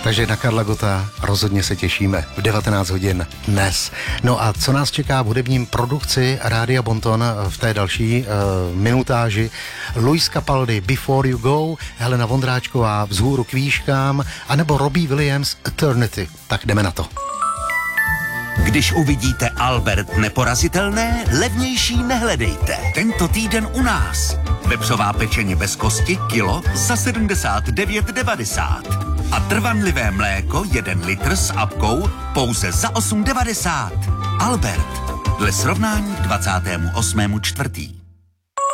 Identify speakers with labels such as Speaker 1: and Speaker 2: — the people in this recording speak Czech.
Speaker 1: Takže na Karla Gotta rozhodně se těšíme v 19 hodin dnes. No a co nás čeká v hudebním produkci Rádia Bonton v té další minutáži? Luis Capaldi, Before You Go, Helena Vondráčková, Vzhůru k výškám, anebo Robbie Williams, Eternity. Tak jdeme na to.
Speaker 2: Když uvidíte Albert neporazitelné, levnější nehledejte. Tento týden u nás. Vepřová pečeně bez kosti, kilo za 79,90. A trvanlivé mléko 1 litr s apkou pouze za 8,90. Albert. Dle srovnání 28.4.